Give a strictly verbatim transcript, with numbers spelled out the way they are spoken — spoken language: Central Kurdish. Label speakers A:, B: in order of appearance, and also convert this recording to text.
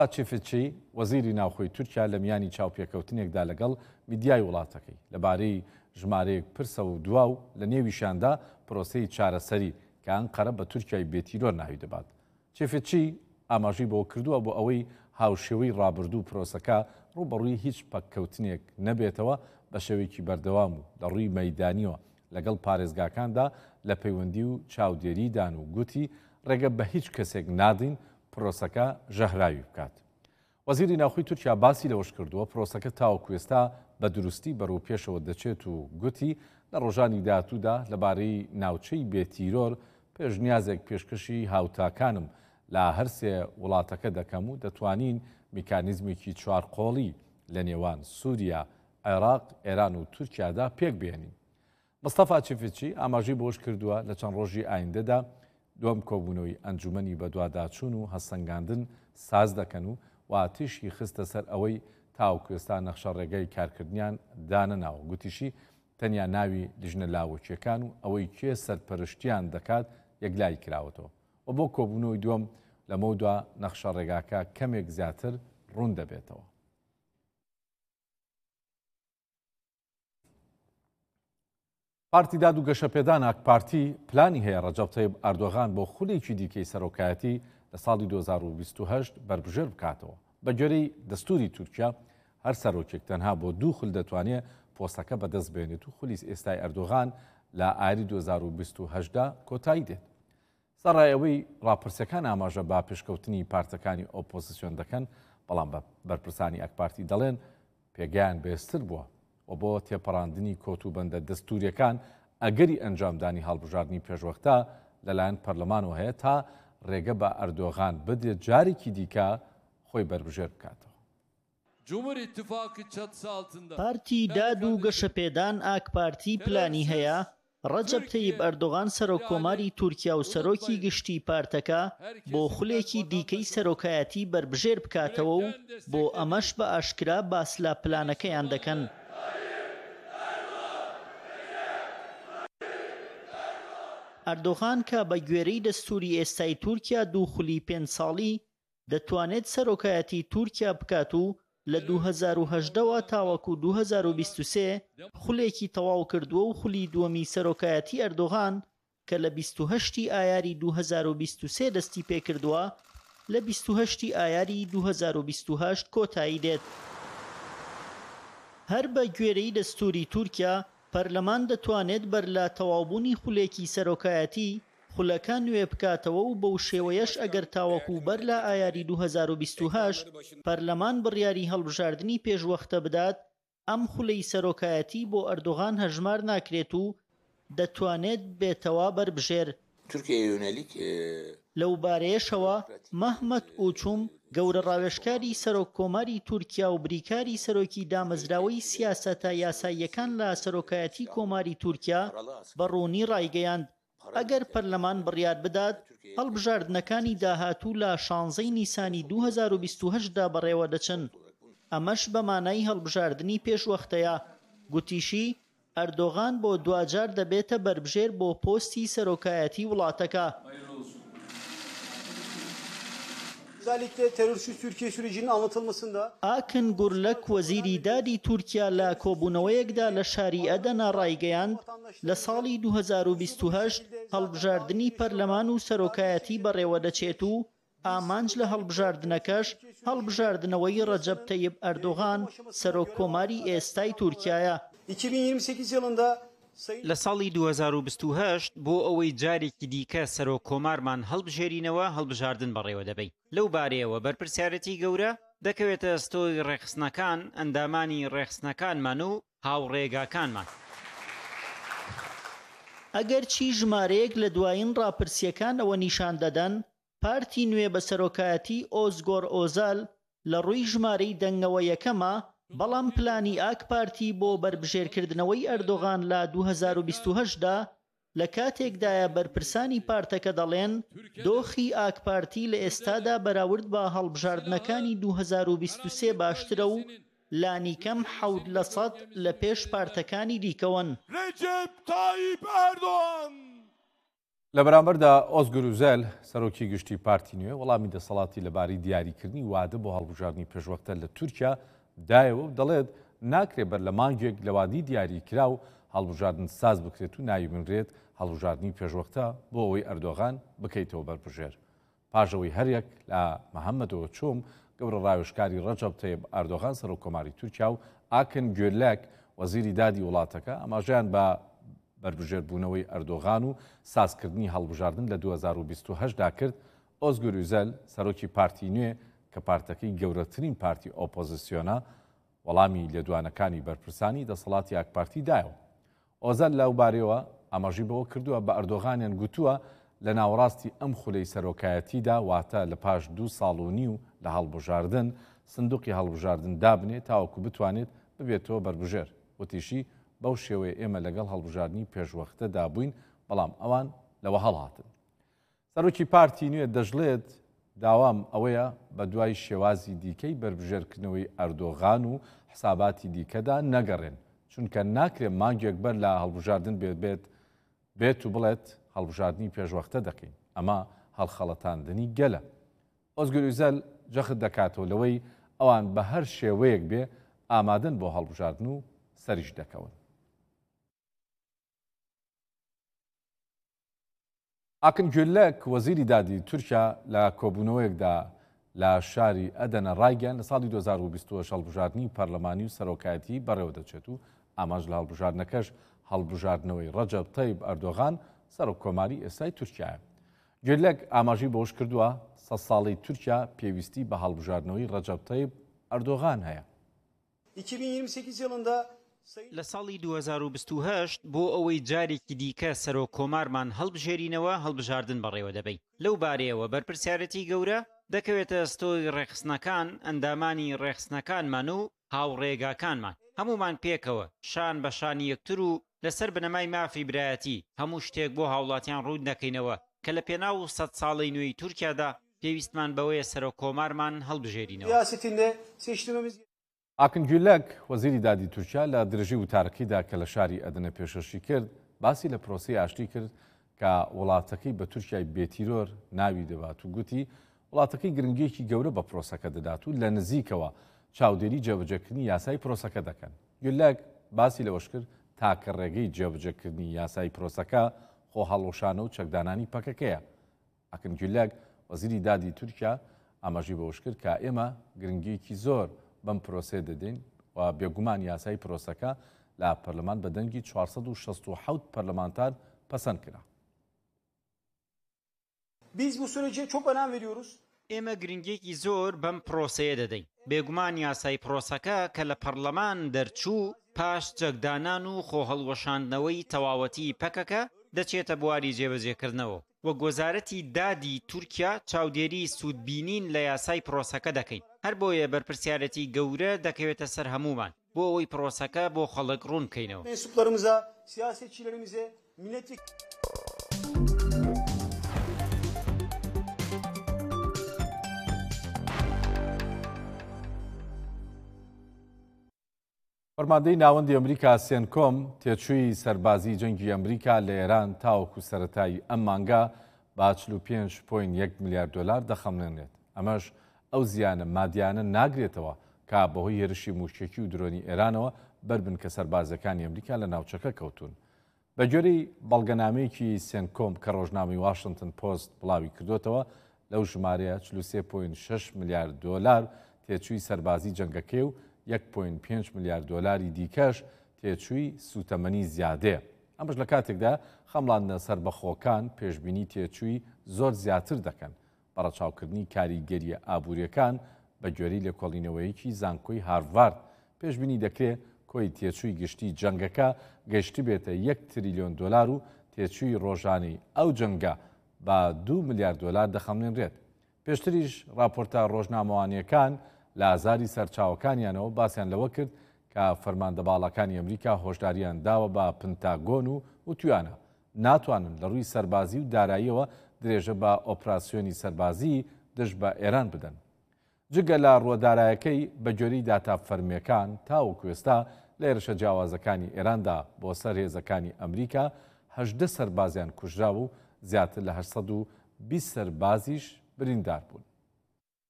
A: چیفچی وەزیری ناوخۆی تورکیا لە میانی چاوپێکەوتنێکدا لەگەڵ میدیای وڵاتەکەی لەبارەی ژمارەیەک پرسە و دواو لە نێویشاندا پرۆسەی چارەسەری کە ئەنقەرە بە تورکیای بێتیرۆر ناوی دەبات. چیفچی ئاماژەی بۆ کردووە بۆ ئەوەی هاوشێوەی ڕابردوو پرۆسەکە ڕوبەڕووی هیچ پەککەوتنێک نەبێتەوە بە شێوەیەکی بەردەوام و دەڕووی مەیدانیەوە لەگەڵ پارێزگاکاندا لە پەیوەندی و چاودێریدان و گوتی ڕێگە بە هیچ کەسێک نادین پرۆسەکە ژەهراوی بکات. وەزیری ناوخۆی تورکیا باسی لەوەش کردووە پرۆسەکە تاوەکو ئێستا بە دروستی بەڕوو پێشەوە دەچێت و گوتی لە ڕۆژانی داهاتوودا لەبارەی ناوچەی بێتیرۆر پێشنیازێک پێشکەشی هاوتاکانم لە هەرسێ وڵاتەکە دەکەم و دەتوانین میکانیزمێکی چوارقۆڵی لە نێوان سووریا، عێراق، ئێران و تورکیادا پێک بێنین. مستەفا چیفچی ئاماژەی بۆش کردووە لە چەند ڕۆژی ئایندەدا دووەم کۆبوونەوەی ئەنجومەنی بەدواداچوون و هەستەنگاندن ساز دەکەن و واتیشی خستە سەر ئەوەی تاوکوێستا نەخشە ڕێگەی کارکردنیان دانەناوە. گوتیشی تەنیا ناوی لیژنە لاوەکیەکان و ئەوەی کێ سەرپەرشتیان دەکات یەکلای کراوەتەوە و بۆ کۆبوونەوەی دووەم لەمەودا نەخشە ڕێگاکە کەمێک زیاتر ڕوون دەبێتەوە. پارتی داد و گەشەپێدان ئاک پارتی پلانی هەیە ڕەجەب تەیب ئەردۆغان بۆ خولێکی دیکەی سەرۆکایەتی لە ساڵی دوو هەزار و بیست و هەشت بربژێر بکاتەوە. بە گوێرەی دەستوری تورکیا هەر سەرۆکێک تەنها بۆ دوو خول دەتوانێت پۆستەکە بەدەست بێنێت و خولی ئێستای ئەردۆغان لە ئایاری دوو هەزار و بیست و هەشتدا کۆتایی دێت. سەرڕایەوەی ڕاپرسەکان ئاماژە با پێشکەوتنی پارتەکانی ئۆپۆزیسیۆن دەکەن، بەڵام بە بەرپرسانی ئەک پارتی دەڵێن پێگیان بێستر بووە و بۆ تێپەڕاندنی کۆتوبەندە دەستوریەکان ئەگەری ئەنجامدانی هەڵبژاردننی پێشوەختە لەلایەن پەرلەمانەوە هەیە تا ڕێگە بە ئەردۆغان بدێت جارێکی دیکە خۆی بربژێر بکاتەوە.
B: پارتی داد و گەشەپێدان ئاک پارتی پلانی هەیە ڕەجەب تەیب ئەردۆغان سەرۆکۆماری تورکیا و سەرۆکی گشتی پارتەکە بۆ خولێکی دیکەی سەرۆکایەتی بربژێر بکاتەوە و بۆ ئەمەش بە ئاشکرا باس لە پلانەکەیان دەکەن. ئەردۆغان کە بە گوێرەی دەستوری ئێستای تورکیا دوو خولی پێنج ساڵی دەتوانێت سەرۆکایەتی تورکیا بکات و لە دوو هەزار و هەژدەوە تاوەکو دوو هەزار و بیست و سێ خولێکی تەواو کردووە و خولی دووەمی سەرۆکایەتی ئەردۆغان کە لە بیست و هەشتی ئایاری دوو هەزار و بیست و سێ دەستی پێکردووە لە بیست و هەشتی ئایاری دوو هەزار و بیست و هەشت کۆتایی دێت. هەر بە گوێرەی دەستوری تورکیا پەرلەمان دەتوانێت بەر لە تەواوبوونی خولێکی سەرۆکایەتی خولەکان نوێ بکاتەوە و بەو شێوەیەش ئەگەر تاوەکو بەر لە ئایاری دوو هەزار و بیست و هەشت پەرلەمان بڕیاری هەڵبژاردننی پێشوەختە بدات ئەم خولەی سەرۆکایەتی بۆ ئەردۆغان هەژمار ناکرێت و دەتوانێت بێتەوە بربژێر. لەو بارەیەشەوە مەحمەد ئوچوم گەورە ڕاوێژکاری سەرۆک کۆماری تورکیا و بریکاری سەرۆکی دامەزراوەی سیاسەتە یاساییەکان لە سەرۆکایەتی کۆماری تورکیا بە ڕوونی ڕایگەیاند ئەگەر پەرلەمان بڕیار بدات هەڵبژاردنەکانی داهاتوو لە شانزەی نیسانی دوو هەزار و بیست و هەشتدا بەڕێوە دەچن. ئەمەش بەمانای هەڵبژاردننی پێشوەختەیە. گوتیشی ئەردۆغان بۆ دوجار دەبێتە بربژێر بۆ پۆستی سەرۆکایەتی وڵاتەکە.
C: Özellikle terörsüz Türkiye sürecinin anlatılmasında
B: Akın Gürlek وەزیری دادی تورکیا لە کۆبوونەوەیەکدا لە شاری ئەدەنا ڕایگەیاند لە ساڵی دوو هەزار و بیست و هەشت هەڵبژاردننی پەرلەمان و سەرۆکایەتی بەڕێوە دەچێت و ئامانج لە هەڵبژاردنەکەش هەڵبژاردنەوەی ڕەجەب تەیب ئەردۆغان سەرۆک کۆماری ئێستای تورکیایە.
C: iki bin yirmi sekiz yılında
D: لە ساڵی دوو هەزار و بیست و هەشت بۆ ئەوەی جارێکی دیکە سەرۆک کۆمارمان هەڵبژێرینەوە هەڵبژاردن بەڕێوە دەبێت. لەو بارەیەوە بەرپرسیارەتی گەورە دەکەوێتە ستۆی ڕێخستنەکان، ئەندامانی ڕێخستنەکانمان و هاوڕێگاکانمان.
B: ئەگەر چی ژمارەیەک لە دوایین ڕاپرسیەکان ئەوە نیشان دەدەن پارتی نوێ بە سەرۆکایەتی ئۆزگۆر ئۆزال لە ڕووی ژمارەی دەنگەوە یەکەمە، بەڵام پلانی ئاک پارتی بۆ بربژێرکردنەوەی ئەردۆغان لە دوو هەزار و بیست و هەشتدا لە کاتێکدایە بەرپرسانی پارتەکە دەڵێن دۆخی ئاک پارتی لە ئێستادا بەراورد بە هەڵبژاردنەکانی دوو هەزار و بیست و سێ باشترە و لانیکەم حەوت لە سەد لە پێش پارتەکانی دیکەون.
E: ڕەجەب تایب ئەردۆغان
A: لە بەرامبەردا ئۆزگر وزەل سەرۆکی گشتی پارتی نوێ وەڵامی دەسەڵاتی لەبارەی دیاریکردنی وادە بۆ هەڵبژاردننی پێشوەختە لە تورکیا دایەوە و دەڵێت ناکرێت بەر لە مانگێک لەوادی دیاریکرا و هەڵبژاردن ساز بکرێت و ناوی بنرێت هەڵبژاردننی پێشوەختە بۆ ئەوەی ئەردۆغان بکەیتەوە بەرپژێر. پاژەوەی هەرێک لە مەحەممەدەوە چۆم گەورە ڕاوێژکاری ڕەجەب تەیب ئەردۆغان سەرۆکۆماری تورکیا و ئاکن گوێلاک وەزیری دادی وڵاتەکە ئاماژیان بە بەربژێربوونەوەی ئەردۆغان و سازکردنی هەڵبژاردن لە دوو هەزار و بیست و هەشت دا کرد. ئۆزگر وزەل سەرۆکی پارتی نوێ کە پارتەکەی گەورەترین پارتی ئۆپۆزیسیۆنە وەڵامی لێدوانەکانی بەرپرسانی دەسەڵاتی یەکپارتی دایەوە. ئۆزەل لەو بارەوە ئاماژی بەوە کردووە بە ئەردۆغانیان گوتووە لە ناوەڕاستی ئەم خولەی سەرۆکایەتیدا واتە لە پاش دوو ساڵ و نیو لە هەڵبژاردن سندوقی هەڵبژاردن دابنێت تاوەکو بتوانێت ببێتەوە بەربژێر. وتیشی بەو شێوەیە ئێمە لەگەڵ هەڵبژاردننی پێشوەختەدا بووین بەڵام ئەوان لەوە هەڵهاتن. سەرۆکی پارتی نوێ دەژڵێت داوام ئەوەیە بە دوای شێوازی دیکەی بەربژێرکردنەوەی ئەردۆغان و حساباتی دیکەدا نەگەڕێن چونکە ناکرێت مانگێک بەر لە هەڵبژاردن بێت بێت بێت و بڵێت هەڵبژاردننی پێشوەختە دەکەین. ئەمە هەڵخەڵەتاندنی گەلە. ئۆزگر وزەل جەخت دەکاتەوە لەوەی ئەوان بە هەر شێوەیەک بێ ئامادەن بۆ هەڵبژاردن و سەریش دەکەون. ئاکن گوێلاک وەزیری دادی تورکیا لە کۆبوونەوەیەکدا لە شاری ئەدەنە ڕایگەیان لە ساڵی دوو هەزار و بیست و هەشت هەڵبژاردننی پەرلەمانی و سەرۆکایەتی بەڕێوە دەچێت و ئاماژ لە هەڵبژاردنەکەش هەڵبژاردنەوەی ڕەجەب تەیب ئەردۆغان سەرۆککۆماری ئێستای تورکیایە. گوێلاک ئاماژی بەوەش کردووە سە ساڵی تورکیا پێویستی بە هەڵبژاردنەوەی ڕەجەب تەیب ئەردۆغان هەیە.
C: iki bin yirmi sekiz yılında
D: لە ساڵی دوو هەزار و بیست و هەشت بۆ ئەوەی جارێکی دیکە سەرۆکۆمارمان هەڵبژێرینەوە هەڵبژاردن بەڕێوە دەبین. لەو بارەیەوە بەرپرسیارەتی گەورە دەکەوێتە ستۆی ڕێخستنەکان ئەندامانی ڕێخستنەکانمان و هاوڕێگاکانمان هەمومان پێکەوە شان بە شانی یەکتر و لەسەر بنەمای مافی برایەتی هەموو شتێک بۆ هاوڵاتیان ڕوود نەکەینەوە کە لە پێناو سەد ساڵی نوێی تورکیادا پێویستمان بەوەیە سەرۆکۆمارمان هەڵبژێرینەوە.
C: siyasetinde seçtiğimiz
A: ئاکن گوێلاک وەزیری دادی تورکیا لە درێژی وتارەکەیدا کە لە شاری ئەدنە پێشەشی کرد باسی لە پرۆسی ئاشتی کرد کە وڵاتەکەی بە تورکیای بێتیرۆر ناوی دەبات و گوتی وڵاتەکەی گرنگێکی گەورە بە پرۆسەکە دەدات و لە نزیکەوە چاودێری جێبەجێکردنی یاسای پرۆسەکە دەکەن. گوێلاک باسی لەوەش کرد تاکە ڕێگەی جێبەجێکردنی یاسای پرۆسەکە خۆ هەڵۆشانە و چەکدانانی پەکەکەیە. ئاکن گوێلاک وەزیری دادی تورکیا ئاماژی بەوەش کرد کە ئێمە گرنگێکی زۆر بەم پرۆسێ دەدەین و بێگومان یاسای پرۆسەکە لە پەرلەمان بە دەنگی چوارسەد و شەست و حەوت پەرلەمانتار پەسەند کرا.
C: biz bu sürece çok önem veriyoruz.
D: ئێمە گرنگێکی زۆر بەم پرۆسەیە دەدەین. بێگومان یاسای پرۆسەکە کە لە پەرلەمان دەرچوو پاش جەکدانان و خۆهەڵوەشاندنەوەی تەواوەتی پەکەکە دەچێتە بواری جێبەجێکردنەوە وە گۆزارەتی دادی تورکیا چاودێری سوودبینین لە یاسای پرۆسەکە دەکەین. هەر بۆیە بەرپرسیارەتی گەورە دەکەوێتە سەر هەمومان بۆ ئەوەی پرۆسەکە بۆ خەڵک ڕوون بکەینەوە.
C: Mensuplarımıza, siyasetçilerimize, milletvekillerimize
A: فەرماندەی ناوەندی ئەمریکا سێنکۆم تێچووی سەربازی جەنگی ئەمریکا لە ئێران تاوەکو سەرەتایی ئەم مانگا با چل و پێنج پۆینت یەک میلیارد دۆلار دەخەمنێنێت. ئەمەش ئەو زیانە مادیانە ناگرێتەوە کە بەهۆی هێرشی موشکێکی و درۆنی ئێرانەوە بەربن کە سەربازەکانی ئەمریکا لە ناوچەکە کەوتون. بە گوێرەی بەڵگەنامەیەکی سێنکۆم کە ڕۆژنامەی واشنگتن پۆست بڵاوی کردوتەوە لەو ژمارەیە چل و سێ پۆینت شەش میلیارد دۆلار تێچووی سەربازی جەنگەکەی و یەک پۆینت پێنج میلیارد دۆلاری دیکەش تێچووی سوتەمەنی زیادەیە. ئەمەش لە کاتێکدا خەمڵاندنە سەربەخۆکان پێشبینی تێچووی زۆر زیاتر دەکەن. بەڕەچاوکردنی کاریگەریە ئابوووریەکان بە گوێرەی لێکۆڵینەوەیەکی زانکۆی هارڤارد پێشبینی دەکرێت کۆی تێچووی گشتی جەنگەکە گەشتی بێتە یەک تریلیۆن دۆلار و تێچووی ڕۆژانەی ئەو جەنگە بە دوو میلیارد دۆلار دەخەمنێنرێت. پێشتریش راپۆرتە ڕۆژنامەوانیەکان لە ئازاری سەرچاوەکانیانەوە باسییان لەوە کرد کە فەرماندەباڵەکانی ئەمریکا هۆشداریان داوە بە پنتاگۆن و وتویانە ناتوانن لە ڕووی سەربازی و داراییەوە درێژە بە ئۆپراسیۆنی سەربازی دژ بە ئێران بدەن. جگە لە ڕۆدارایەکەی بە گوێرەی داتا فەرمیەکان تاوەکو ئێستا لە هێرشە جیاوازەکانی ئێراندا بۆ سەر هێزەکانی ئەمریکا هەژدە سەربازیان کوژرا و زیاتر لە هەشت سەد و بیست سەربازیش بریندار بوون.